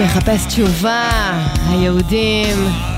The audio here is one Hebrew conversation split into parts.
מחפש תשובה, היהודים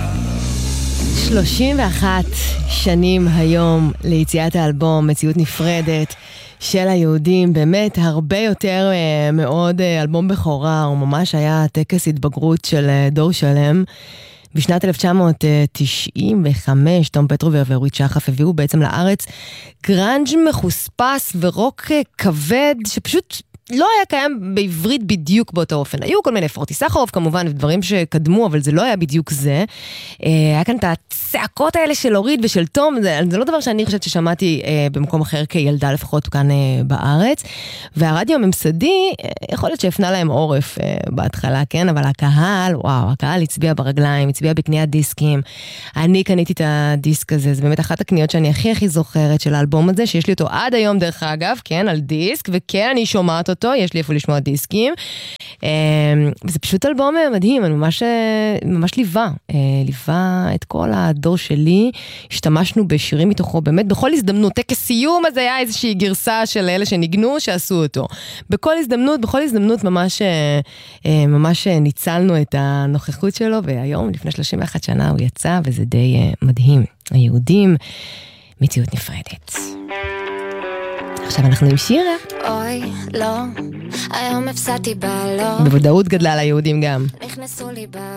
31 שנים היום ליציאת האלבום, מציאות נפרדת של היהודים, באמת הרבה יותר מאוד אלבום בכורה, הוא ממש היה טקס התבגרות של דור שלם. בשנת 1995, תום פטרובר ואורית שחף הביאו בעצם לארץ גרנג' מחוספס ורוק כבד, שפשוט לא היה קיים בעברית בדיוק באותו אופן. היו כל מיני פורטי סחרוף כמובן, ודברים שקדמו, אבל זה לא היה בדיוק זה. היה כאן את הצעקות האלה של אורית ושל תום, זה לא דבר שאני חושבת ששמעתי במקום אחר כילדה, לפחות כאן בארץ. והרדיו הממסדי, יכול להיות שהפנה להם עורף בהתחלה, כן? אבל הקהל, וואו, הקהל הצביע ברגליים, הצביע בקניית דיסקים. אני קניתי את הדיסק הזה, זה באמת אחת הקניות שאני הכי זוכרת של האלבום הזה, שיש לי אותו עד היום דרך אגב, כן, על דיסק, וכן, אני שומעת אותו, יש לי איפה לשמוע דיסקים. וזה פשוט אלבום מדהים, אני ממש ליווה את כל הדור שלי, השתמשנו בשירים מתוכו, באמת בכל הזדמנות, טקס סיום אז היה איזושהי גרסה של אלה שניגנו, שעשו אותו. בכל הזדמנות ממש ניצלנו את הנוכחות שלו, והיום, לפני 31 שנה, הוא יצא, וזה די מדהים. היהודים, מציאות נפרדת. עכשיו אנחנו עם שירה. אוי, לא, היום הפסעתי בלא. בוודאות גדלה ליהודים גם. נכנסו לי